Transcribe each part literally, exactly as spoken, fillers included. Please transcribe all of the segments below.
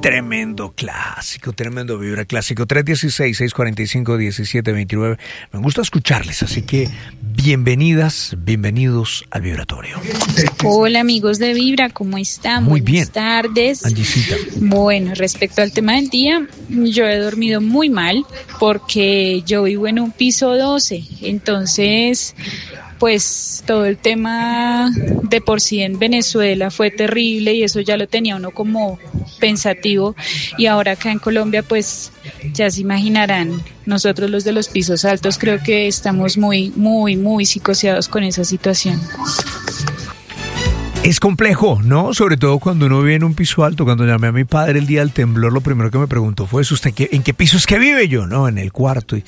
Tremendo clásico, tremendo vibra clásico. tres uno seis, seis cuatro cinco, uno siete dos nueve. Me gusta escucharles, así que bienvenidas, bienvenidos al Vibratorio. Hola amigos de Vibra, ¿cómo están? Muy Buenas bien. tardes. Angisita. Bueno, respecto al tema del día, yo he dormido muy mal porque yo vivo en un piso doce, entonces pues todo el tema de por sí en Venezuela fue terrible y eso ya lo tenía uno como pensativo, y ahora acá en Colombia pues ya se imaginarán, nosotros los de los pisos altos creo que estamos muy, muy, muy psicoseados con esa situación. Es complejo, ¿no? Sobre todo cuando uno vive en un piso alto. Cuando llamé a mi padre el día del temblor, lo primero que me preguntó fue: ¿usted qué, en qué piso es que vive? Yo, no, en el cuarto. Y...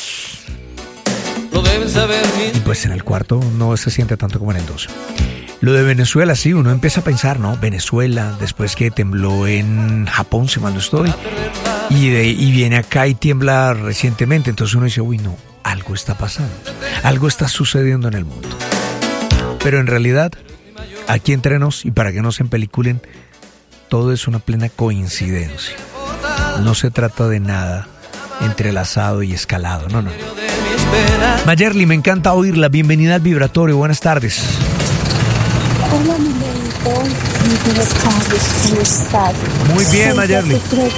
Y pues en el cuarto no se siente tanto como en el doce. Lo de Venezuela, sí, uno empieza a pensar, ¿no? Venezuela, después que tembló en Japón, si mal no estoy, y, de, y viene acá y tiembla recientemente. Entonces uno dice, uy, no, algo está pasando, algo está sucediendo en el mundo. Pero en realidad, aquí entre nos, y para que no se empeliculen, todo es una plena coincidencia. No se trata de nada entrelazado y escalado, no, no. Mayerly, me encanta oírla. Bienvenida al Vibratorio. Buenas tardes. Hola, mi Leito. Muy buenas tardes. ¿Cómo estás? Muy bien, Mayerly. Yo creo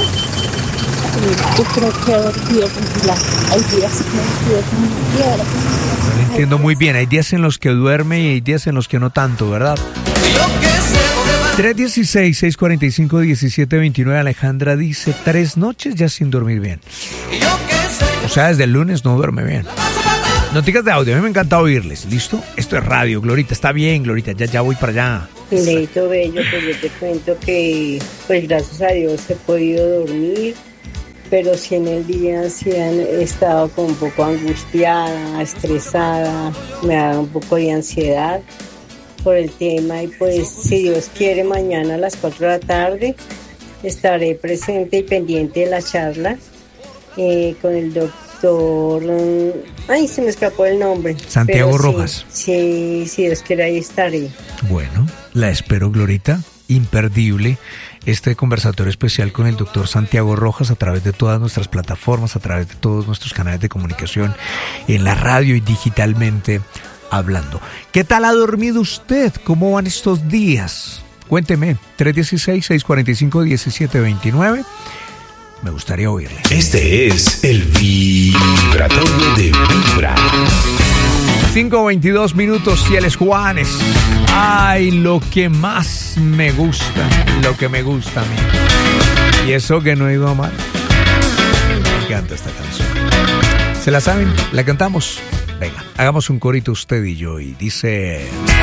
que he dormido tranquila. Hay días que he dormido como piedra. No lo entiendo muy bien. Hay días en los que duerme y hay días en los que no tanto, ¿verdad? tres uno seis, seis cuatro cinco, uno siete dos nueve. Alejandra dice, tres noches ya sin dormir bien. O sea, desde el lunes no duerme bien. Noticas de audio, a mí me encanta oírles. ¿Listo? Esto es radio, Glorita. Está bien, Glorita, ya, ya voy para allá. Leito bello, pues yo te cuento que, pues gracias a Dios he podido dormir, pero sí en el día sí he estado como un poco angustiada, estresada, me da un poco de ansiedad por el tema, y pues si Dios quiere mañana a las cuatro de la tarde estaré presente y pendiente de la charla eh, con el doctor, ay se me escapó el nombre, Santiago sí, Rojas. Sí, si Dios quiere ahí estaré. Bueno, la espero, Glorita. Imperdible este conversatorio especial con el doctor Santiago Rojas a través de todas nuestras plataformas, a través de todos nuestros canales de comunicación en la radio y digitalmente hablando. ¿Qué tal ha dormido usted? ¿Cómo van estos días? Cuénteme, tres uno seis, seis cuatro cinco, uno siete dos nueve. Me gustaría oírle. Este es el Vibratorio de Vibra. cinco veintidós minutos y él es Juanes. Ay, lo que más me gusta, lo que me gusta a mí. Y eso que no he ido mal. Me encanta esta canción. ¿Se la saben? ¿La cantamos? Venga, hagamos un corito usted y yo. Y dice...